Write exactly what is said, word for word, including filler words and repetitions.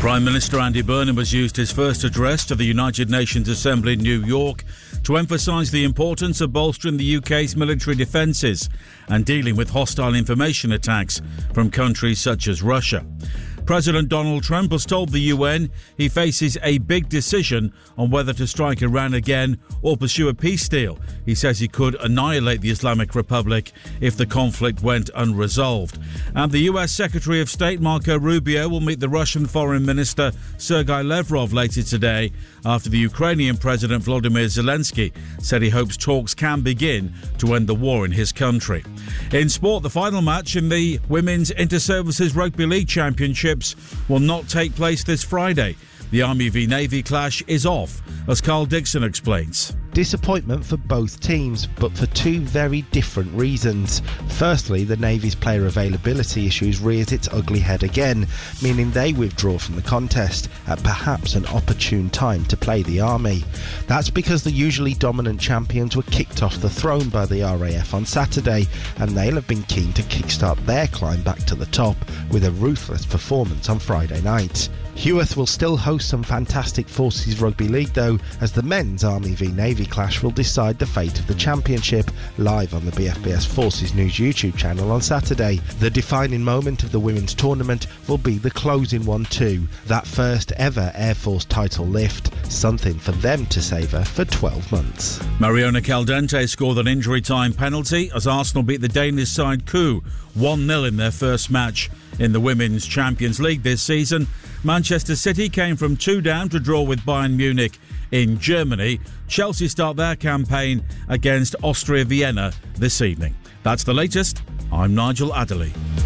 Prime Minister Andy Burnham has used his first address to the United Nations Assembly in New York to emphasise the importance of bolstering the U K's military defences and dealing with hostile information attacks from countries such as Russia. President Donald Trump has told the U N he faces a big decision on whether to strike Iran again or pursue a peace deal. He says he could annihilate the Islamic Republic if the conflict went unresolved. And the U S Secretary of State Marco Rubio will meet the Russian Foreign Minister Sergei Lavrov later today after the Ukrainian President Volodymyr Zelensky said he hopes talks can begin to end the war in his country. In sport, the final match in the Women's Inter-Services Rugby League Championship will not take place this Friday. The Army v Navy clash is off, as Carl Dixon explains. Disappointment for both teams, but for two very different reasons. Firstly, the Navy's player availability issues rears its ugly head again, meaning they withdraw from the contest at perhaps an opportune time to play the Army. That's because the usually dominant champions were kicked off the throne by the R A F on Saturday, and they'll have been keen to kickstart their climb back to the top with a ruthless performance on Friday night. Heworth will still host some fantastic Forces Rugby League though, as the men's Army v Navy clash will decide the fate of the championship, live on the B F B S Forces News YouTube channel on Saturday. The defining moment of the women's tournament will be the closing one too, that first ever Air Force title lift, something for them to savour for twelve months. Mariona Caldente scored an injury time penalty as Arsenal beat the Danish side Coup one nil in their first match in the Women's Champions League this season. Manchester City came from two down to draw with Bayern Munich in Germany. Chelsea start their campaign against Austria Vienna this evening. That's the latest. I'm Nigel Adderley.